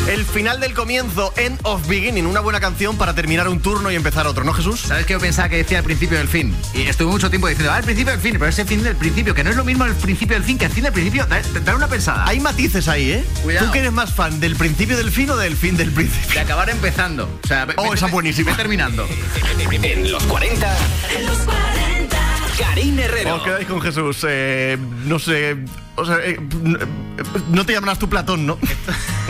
El final del comienzo, End of Beginning, una buena canción para terminar un turno y empezar otro, ¿no, Jesús? ¿Sabes qué yo pensaba que decía al principio del fin? Y estuve mucho tiempo diciendo, el principio del fin, pero ese fin del principio, que no es lo mismo el principio del fin que el fin del principio. Dar una pensada. Hay matices ahí, ¿eh? Cuidado. ¿Tú que eres más fan del principio del fin o del fin del principio? De acabar empezando. O sea, esa es buenísima. Ve terminando. En los 40. Karyn Herrero. Os quedáis con Jesús. No sé. O sea, no te llamarás tú Platón, ¿no?